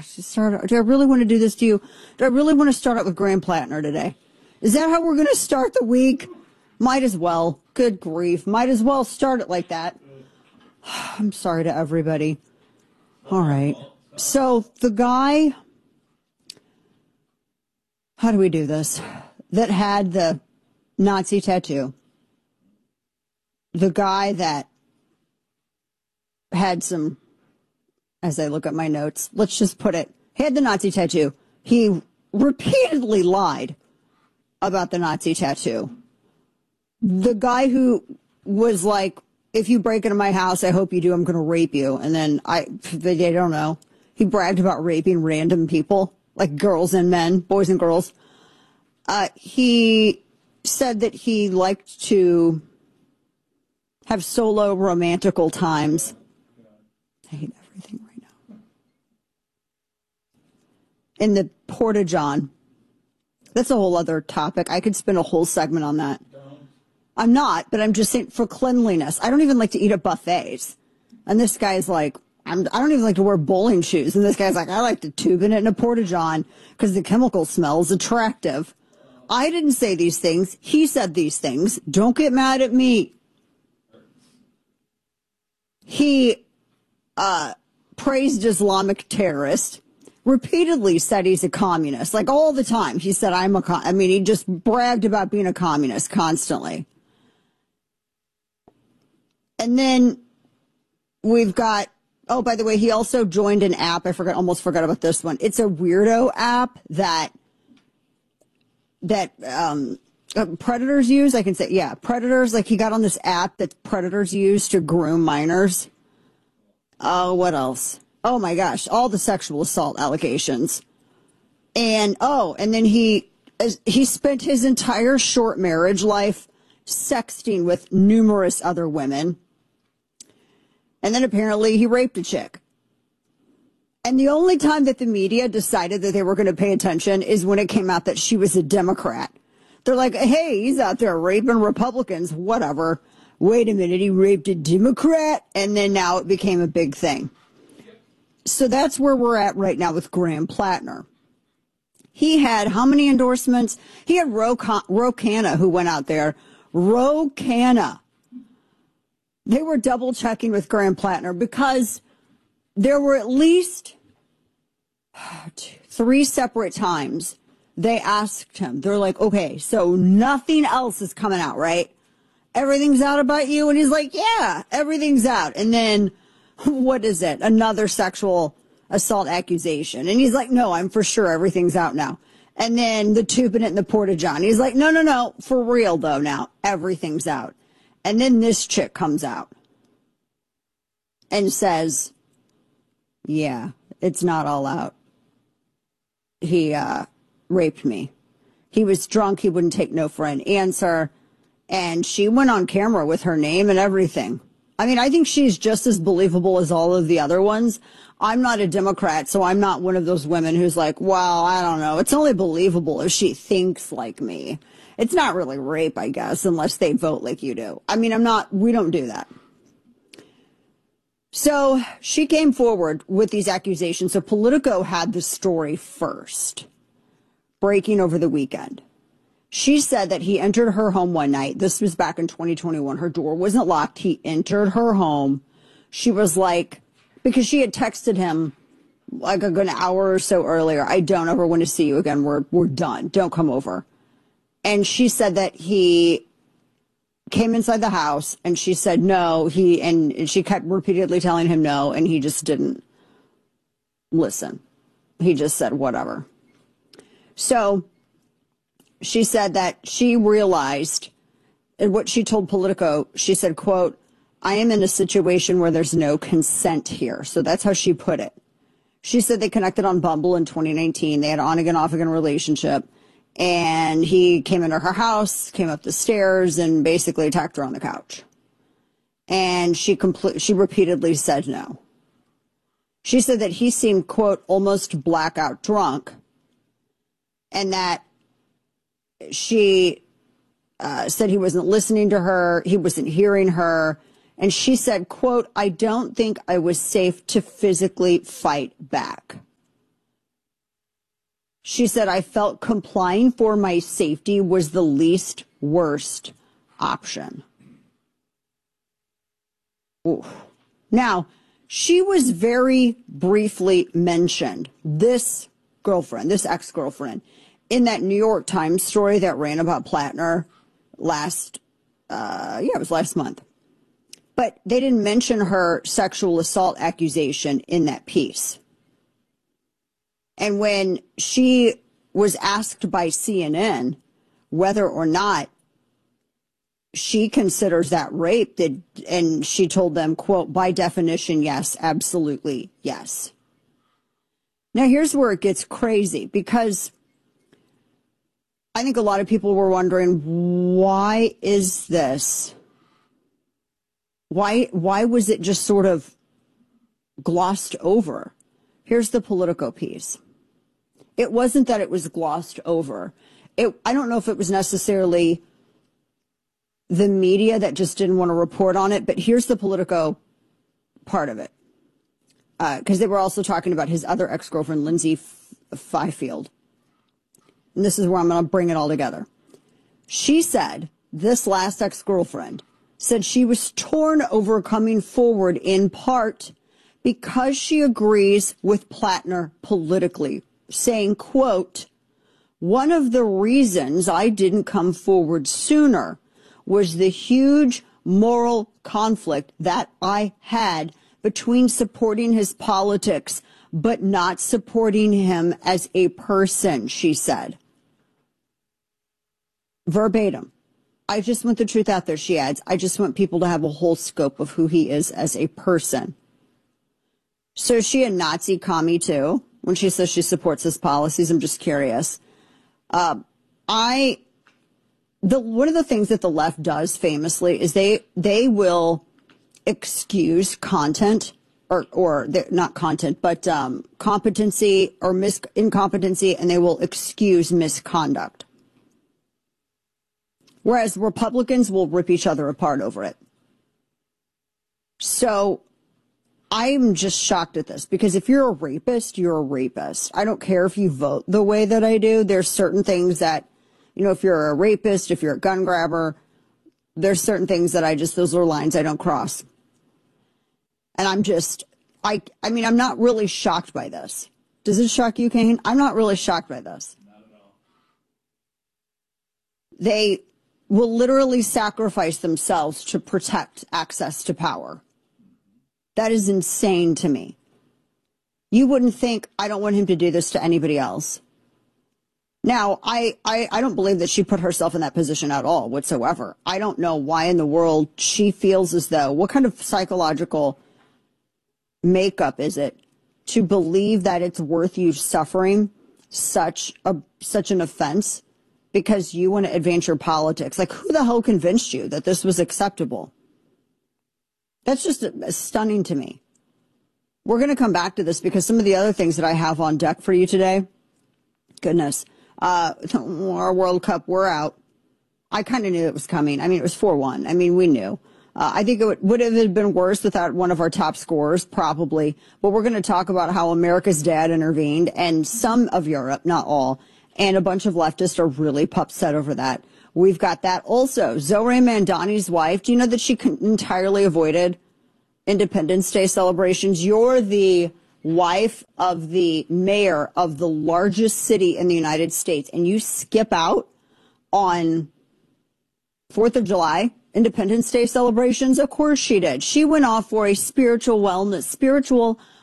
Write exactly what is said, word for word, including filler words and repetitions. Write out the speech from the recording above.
start, do I really want to do this to you? Do I really want to start out with Graham Plattner today? Is that how we're going to start the week? Might as well. Good grief. Might as well start it like that. I'm sorry to everybody. All right. So the guy, how do we do this? That had the Nazi tattoo. The guy that had some, as I look at my notes, let's just put it, he had the Nazi tattoo. He repeatedly lied about the Nazi tattoo. The guy who was like, if you break into my house, I hope you do, I'm going to rape you. And then I, they don't know. He bragged about raping random people, like girls and men, boys and girls. Uh, he said that he liked to have solo romantical times. I hate everything right now. In the Porta-John. That's a whole other topic. I could spend a whole segment on that. I'm not, but I'm just saying for cleanliness. I don't even like to eat at buffets. And this guy's like, I'm, I don't even like to wear bowling shoes. And this guy's like, I like to tube in it in a Porta-John because the chemical smell is attractive. I didn't say these things. He said these things. Don't get mad at me. He uh, praised Islamic terrorist. Repeatedly said he's a communist. Like all the time. He said, I'm a con I mean, he just bragged about being a communist constantly. And then we've got, oh, by the way, he also joined an app. I forgot, almost forgot about this one. It's a weirdo app that, that, um, uh, predators use. I can say, yeah, predators. Like he got on this app that predators use to groom minors. Oh, what else? Oh my gosh, all the sexual assault allegations. And, oh, and then he, he spent his entire short marriage life sexting with numerous other women. And then apparently he raped a chick. And the only time that the media decided that they were going to pay attention is when it came out that she was a Democrat. They're like, hey, he's out there raping Republicans, whatever. Wait a minute, he raped a Democrat? And then now it became a big thing. So that's where we're at right now with Graham Plattner. He had how many endorsements? He had Ro, Ro Khanna who went out there. Ro Khanna. They were double checking with Graham Plattner because there were at least three separate times they asked him. They're like, okay, so nothing else is coming out, right? Everything's out about you? And he's like, yeah, everything's out. And then what is it? Another sexual assault accusation. And he's like, no, I'm for sure everything's out now. And then the tubing it in the Porta-John. He's like, no, no, no, for real though now, everything's out. And then this chick comes out and says, yeah, it's not all out. He uh, raped me. He was drunk. He wouldn't take no for an answer. And she went on camera with her name and everything. I mean, I think she's just as believable as all of the other ones. I'm not a Democrat, so I'm not one of those women who's like, well, I don't know. It's only believable if she thinks like me. It's not really rape, I guess, unless they vote like you do. I mean, I'm not, we don't do that. So she came forward with these accusations. So Politico had the story first, breaking over the weekend. She said that he entered her home one night. This was back in twenty twenty-one. Her door wasn't locked. He entered her home. She was like, because she had texted him like a good hour or so earlier, I don't ever want to see you again. We're, we're done. Don't come over. And she said that he came inside the house and she said no. He, and she kept repeatedly telling him no. And he just didn't listen. He just said whatever. So she said that she realized, and what she told Politico, she said, quote, I am in a situation where there's no consent here. So that's how she put it. She said they connected on Bumble in twenty nineteen. They had an on-again, off-again relationship. And he came into her house, came up the stairs, and basically attacked her on the couch. And she complete, she repeatedly said no. She said that he seemed, quote, almost blackout drunk. And that she uh, said he wasn't listening to her, he wasn't hearing her, and she said, quote, I don't think I was safe to physically fight back. She said, I felt complying for my safety was the least worst option. Ooh. Now, she was very briefly mentioned, this girlfriend, this ex-girlfriend, in that New York Times story that ran about Plattner last, uh, yeah, it was last month. But they didn't mention her sexual assault accusation in that piece. And when she was asked by C N N whether or not she considers that rape, that, and she told them, quote, by definition, yes, absolutely, yes. Now, here's where it gets crazy, because I think a lot of people were wondering, why is this? Why, why was it just sort of glossed over? Here's the Politico piece. It wasn't that it was glossed over. It, I don't know if it was necessarily the media that just didn't want to report on it, but here's the Politico part of it. Because uh, they were also talking about his other ex-girlfriend, Lindsay Fifield. And this is where I'm going to bring it all together. She said, this last ex-girlfriend said she was torn over coming forward in part because she agrees with Plattner politically, saying, quote, one of the reasons I didn't come forward sooner was the huge moral conflict that I had between supporting his politics but not supporting him as a person, she said. Verbatim. I just want the truth out there, she adds. I just want people to have a whole scope of who he is as a person. So is she a Nazi commie too when she says she supports his policies? I'm just curious. Uh, I, the one of the things that the left does famously is they they will excuse content or or not content, but um, competency or mis incompetency, and they will excuse misconduct. Whereas Republicans will rip each other apart over it. So I'm just shocked at this, because if you're a rapist, you're a rapist. I don't care if you vote the way that I do. There's certain things that, you know, if you're a rapist, if you're a gun grabber, there's certain things that I just, those are lines I don't cross. And I'm just, I, I mean, I'm not really shocked by this. Does it shock you, Kane? I'm not really shocked by this. Not at all. They will literally sacrifice themselves to protect access to power. That is insane to me. You wouldn't think, I don't want him to do this to anybody else. Now, I, I, I don't believe that she put herself in that position at all whatsoever. I don't know why in the world she feels as though, what kind of psychological makeup is it to believe that it's worth you suffering such a such an offense because you want to advance your politics? Like, who the hell convinced you that this was acceptable? That's just stunning to me. We're going to come back to this because some of the other things that I have on deck for you today, goodness, uh, our World Cup, we're out. I kind of knew it was coming. I mean, it was four one. I mean, we knew. Uh, I think it would, would have been worse without one of our top scorers, probably. But we're going to talk about how America's dad intervened, and some of Europe, not all, and a bunch of leftists are really upset over that. We've got that also. Zohran Mamdani's wife, do you know that she entirely avoided Independence Day celebrations? You're the wife of the mayor of the largest city in the United States, and you skip out on fourth of July, Independence Day celebrations? Of course she did. She went off for a spiritual wellness, spiritual